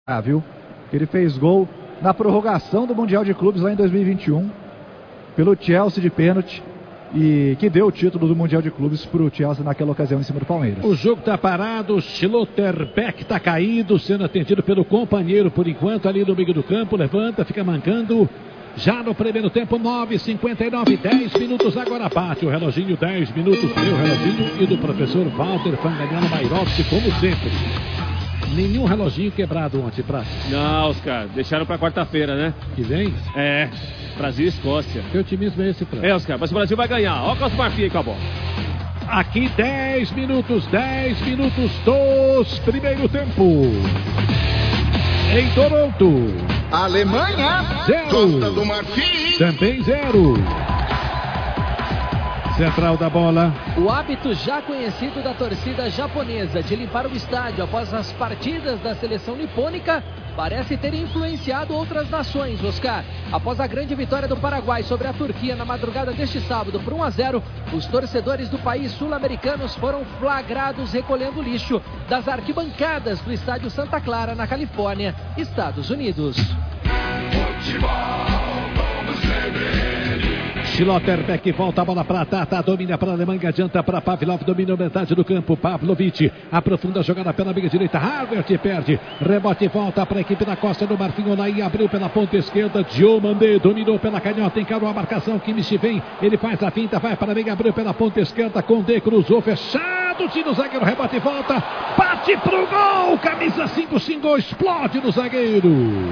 Viu? Ele fez gol na prorrogação do Mundial de Clubes lá em 2021 pelo Chelsea de pênalti e que deu o título do Mundial de Clubes para o Chelsea naquela ocasião em cima do Palmeiras. O jogo está parado, o Schlotterbeck está caído, sendo atendido pelo companheiro por enquanto ali no meio do campo, levanta, fica mancando. Já no primeiro tempo, 9h59, 10 minutos agora parte o reloginho, 10 minutos, meu reloginho e do professor Walter Fanganiano Mairovski, como sempre. Nenhum reloginho quebrado ontem, Prata. Não, Oscar, deixaram pra quarta-feira, né? Que vem? É, Brasil e Escócia. Que otimismo é esse, Prata? É, Oscar, mas o Brasil vai ganhar. Olha o Costa Marfim aí com a bola. Aqui 10 minutos dos primeiro tempo. Em Toronto. Alemanha. 0. Costa do Marfim. Também 0. Central da bola. O hábito já conhecido da torcida japonesa de limpar o estádio após as partidas da seleção nipônica parece ter influenciado outras nações, Oscar. Após a grande vitória do Paraguai sobre a Turquia na madrugada deste sábado por 1-0, os torcedores do país sul-americanos foram flagrados recolhendo lixo das arquibancadas do estádio Santa Clara, na Califórnia, Estados Unidos. Schlotterbeck volta a bola para Tata, domina para a Alemanha, adianta para Pavlov, domina metade do campo, Pavlovic, aprofunda a jogada pela meia direita, Havertz perde, rebote e volta para a equipe da Costa do Marfim, Onaí abriu pela ponta esquerda, Diomandé dominou pela canhota, encarou a marcação, Kimmich vem, ele faz a finta, vai para a meia, abriu pela ponta esquerda, Condé cruzou, fechado, tira o zagueiro, rebote e volta, bate pro gol, camisa 5, xingou, explode no zagueiro,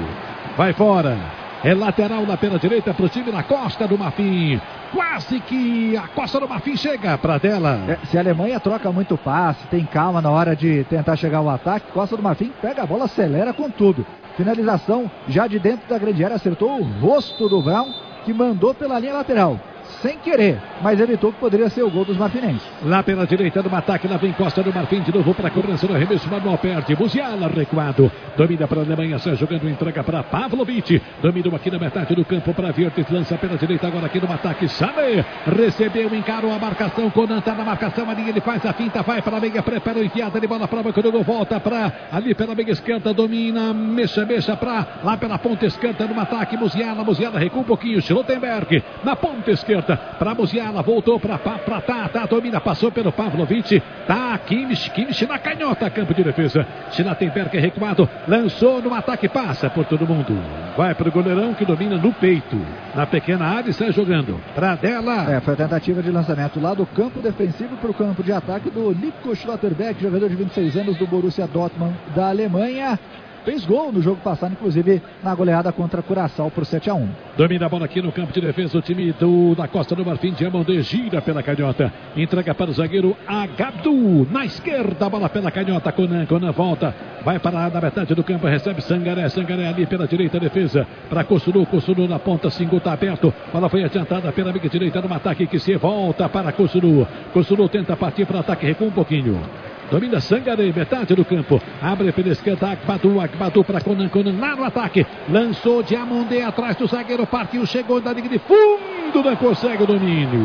vai fora. É lateral na pela direita para o time da Costa do Marfim. Quase que a Costa do Marfim chega para dela. Se a Alemanha troca muito passe, tem calma na hora de tentar chegar ao ataque, Costa do Marfim pega a bola, acelera com tudo. Finalização já de dentro da grande área, acertou o rosto do Brown, que mandou pela linha lateral. Sem querer, mas evitou que poderia ser o gol dos marfinenses. Lá pela direita do ataque, lá vem Costa do Marfim de novo para a cobrança do arremesso, manual perde, Musiala recuado, domina para a Alemanha, sai jogando, entrega para Pavlovic, domina aqui na metade do campo para Wirtz, lança pela direita agora aqui no ataque, Sané, recebeu, encarou a marcação, Conan está na marcação, ali ele faz a finta, vai para a meia, prepara a enfiada de bola para a banca do gol, volta para ali pela meia esquerda, domina, mexa para lá pela ponta esquerda no ataque, Musiala recua um pouquinho, Schlotterbeck na ponta esquerda, para Musiala, voltou para Tata, domina, passou pelo Pavlovic, tá Kimmich na canhota, campo de defesa, Schlotterbeck recuado, lançou no ataque, passa por todo mundo, vai para o goleirão que domina no peito, na pequena área e sai jogando, para dela. Foi a tentativa de lançamento lá do campo defensivo para o campo de ataque do Nico Schlotterbeck, jogador de 26 anos do Borussia Dortmund da Alemanha. Fez gol no jogo passado, inclusive na goleada contra Curaçao por 7-1. Domina a bola aqui no campo de defesa o time da Costa do Marfim, Diomandé gira pela canhota, entrega para o zagueiro Agabdu, na esquerda, a bola pela canhota, Conan volta, vai para na metade do campo, recebe Sangaré ali pela direita, defesa para Kossulu na ponta, Singu está aberto, bola foi adiantada pela amiga direita no ataque que se volta para Kossulu tenta partir para o ataque, recua um pouquinho. Domina Sangaré, metade do campo. Abre pela esquerda, Agbadu para Conan lá no ataque. Lançou Diomandé atrás do zagueiro, partiu, chegou na linha de fundo, não consegue o domínio.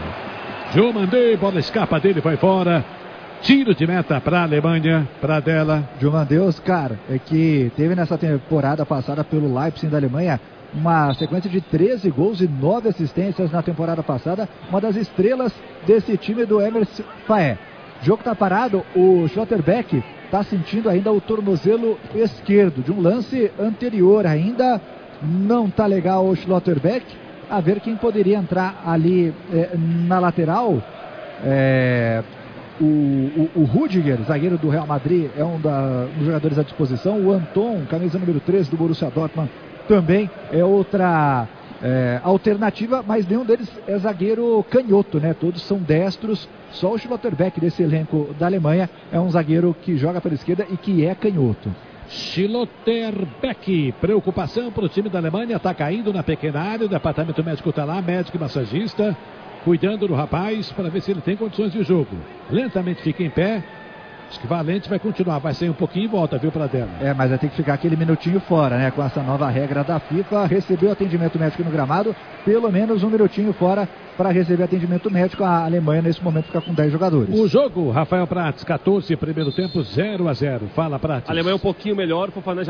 Diomandé, bola escapa dele, vai fora. Tiro de meta para a Alemanha, para dela. Diomandé, Oscar, que teve nessa temporada passada pelo Leipzig da Alemanha uma sequência de 13 gols e 9 assistências na temporada passada. Uma das estrelas desse time do Emerson Faé. O jogo está parado, o Schlotterbeck está sentindo ainda o tornozelo esquerdo de um lance anterior ainda. Não está legal o Schlotterbeck. A ver quem poderia entrar ali na lateral. O Rüdiger, zagueiro do Real Madrid, é um dos jogadores à disposição. O Anton, camisa número 13 do Borussia Dortmund, também é outra alternativa, mas nenhum deles é zagueiro canhoto, né? Todos são destros. Só o Schlotterbeck desse elenco da Alemanha é um zagueiro que joga pela esquerda e que é canhoto. Schlotterbeck, preocupação para o time da Alemanha, está caindo na pequena área, o departamento médico está lá, médico e massagista, cuidando do rapaz para ver se ele tem condições de jogo. Lentamente fica em pé. Acho que Valente vai continuar, vai sair um pouquinho e volta, viu, para dela. Mas vai ter que ficar aquele minutinho fora, né? Com essa nova regra da FIFA, recebeu atendimento médico no gramado, pelo menos um minutinho fora para receber atendimento médico. A Alemanha nesse momento fica com 10 jogadores. O jogo, Rafael Prates, 14, primeiro tempo, 0-0. Fala, Prates. A Alemanha é um pouquinho melhor, Fofana já